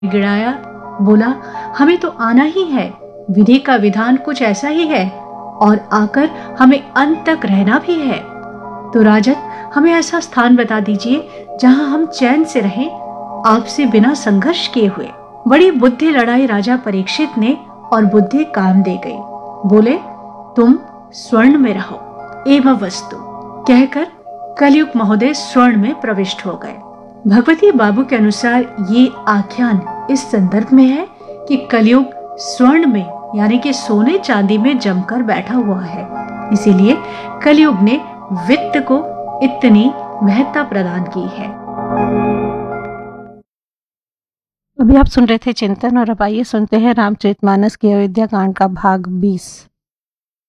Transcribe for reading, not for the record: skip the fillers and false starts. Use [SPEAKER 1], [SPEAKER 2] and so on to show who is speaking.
[SPEAKER 1] गिड़ाया, बोला, हमें तो आना ही है, विधि का विधान कुछ ऐसा ही है और आकर हमें अंत तक रहना भी है। तो राजन, हमें ऐसा स्थान बता दीजिए जहां हम चैन से रहें, आपसे बिना संघर्ष किए हुए। बड़ी बुद्धि लड़ाई राजा परीक्षित ने और बुद्धि काम दे गई। बोले, तुम स्वर्ण में रहो एवं वस्तु कहकर कलयुग महोदय स्वर्ण में प्रविष्ट हो गए। भगवती बाबू के अनुसार ये आख्यान इस संदर्भ में है कि कलयुग स्वर्ण में यानी कि सोने चांदी में जमकर बैठा हुआ है, इसीलिए कलयुग ने वित्त को इतनी महत्ता प्रदान की है।
[SPEAKER 2] अभी आप सुन रहे थे चिंतन, और अब आइए सुनते हैं रामचरितमानस की अयोध्या कांड का भाग 20।